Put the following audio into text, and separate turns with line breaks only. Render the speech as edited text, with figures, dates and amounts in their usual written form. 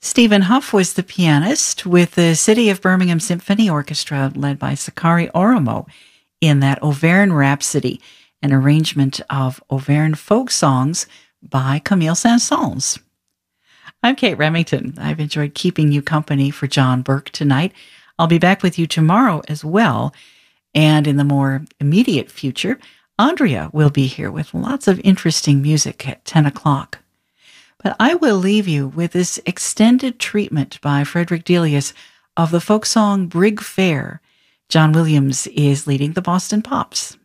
Stephen Huff was the pianist with the City of Birmingham Symphony Orchestra led by Sakari Oromo in that Auvergne Rhapsody, an arrangement of Auvergne folk songs by Camille Saint-Saëns. I'm Kate Remington. I've enjoyed keeping you company for John Burke tonight. I'll be back with you tomorrow as well. And in the more immediate future, Andrea will be here with lots of interesting music at 10 o'clock. But I will leave you with this extended treatment by Frederick Delius of the folk song Brig Fair. John Williams is leading the Boston Pops.